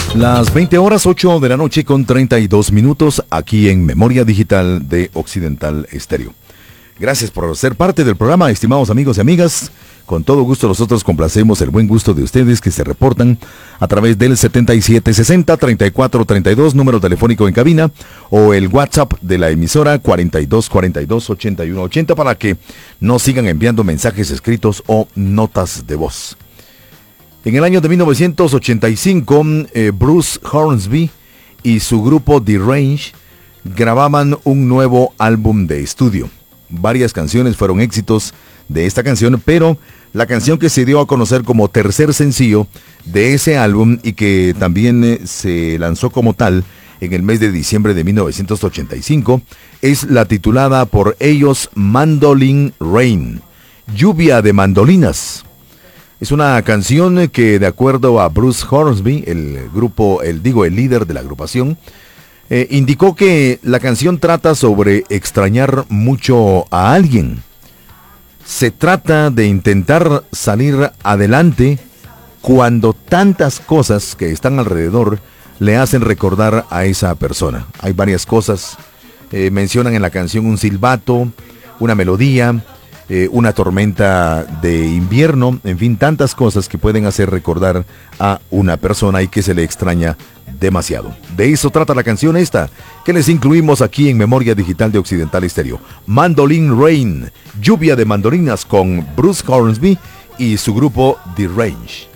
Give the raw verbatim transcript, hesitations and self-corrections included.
Las veinte horas, ocho de la noche con treinta y dos minutos, aquí en Memoria Digital de Occidental Estéreo. Gracias por ser parte del programa, estimados amigos y amigas. Con todo gusto nosotros complacemos el buen gusto de ustedes que se reportan a través del setenta y siete sesenta, treinta y cuatro treinta y dos, número telefónico en cabina, o el WhatsApp de la emisora cuarenta y dos cuarenta y dos, ochenta y uno ochenta para que nos sigan enviando mensajes escritos o notas de voz. En el año de mil novecientos ochenta y cinco, eh, Bruce Hornsby y su grupo The Range grababan un nuevo álbum de estudio. Varias canciones fueron éxitos de esta canción, pero la canción que se dio a conocer como tercer sencillo de ese álbum y que también eh, se lanzó como tal en el mes de diciembre de mil novecientos ochenta y cinco es la titulada por ellos Mandolin Rain, lluvia de mandolinas. Es una canción que, de acuerdo a Bruce Hornsby, el grupo, el digo, el líder de la agrupación, eh, indicó que la canción trata sobre extrañar mucho a alguien. Se trata de intentar salir adelante cuando tantas cosas que están alrededor le hacen recordar a esa persona. Hay varias cosas, eh, mencionan en la canción un silbato, una melodía, Eh, una tormenta de invierno, en fin, tantas cosas que pueden hacer recordar a una persona y que se le extraña demasiado. De eso trata la canción esta, que les incluimos aquí en Memoria Digital de Occidental Estéreo. Mandolin Rain, lluvia de mandolinas con Bruce Hornsby y su grupo The Range.